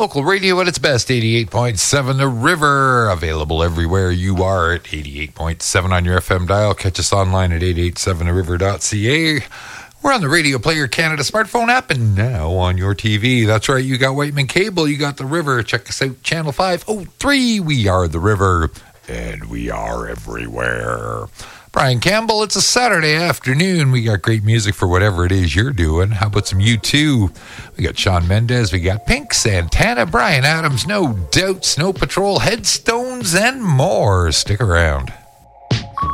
Local radio at its best, 88.7 The River. Available everywhere you are at 88.7 on your FM dial. Catch us online at 887theriver.ca. We're on the Radio Player Canada smartphone app and now on your TV. That's right, you got Whiteman Cable, you got The River. Check us out, Channel 503. We are The River, and we are everywhere. Brian Campbell, it's a Saturday afternoon. We got great music for whatever it is you're doing. How about some U2? We got Shawn Mendes, we got Pink, Santana, Bryan Adams, No Doubt, Snow Patrol, Headstones, and more. Stick around.